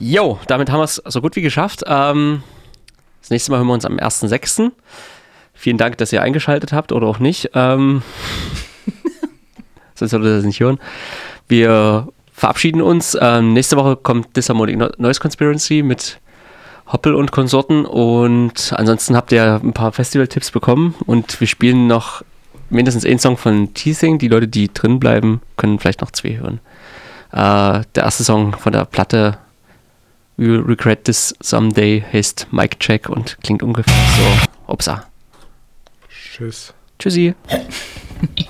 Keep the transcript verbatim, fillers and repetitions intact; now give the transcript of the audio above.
Jo, damit haben wir es so gut wie geschafft. Ähm, das nächste Mal hören wir uns am ersten sechsten Vielen Dank, dass ihr eingeschaltet habt oder auch nicht. Ähm, sonst solltet ihr das nicht hören. Wir verabschieden uns. Ähm, nächste Woche kommt Disharmonic Noise Conspiracy mit Hoppel und Konsorten. Und ansonsten habt ihr ein paar Festival-Tipps bekommen. Und wir spielen noch mindestens einen Song von Teething. Die Leute, die drin bleiben, können vielleicht noch zwei hören. Äh, der erste Song von der Platte We Will Regret This Someday heißt Mic Check und klingt ungefähr so. Upsa. Tschüss. Tschüssi.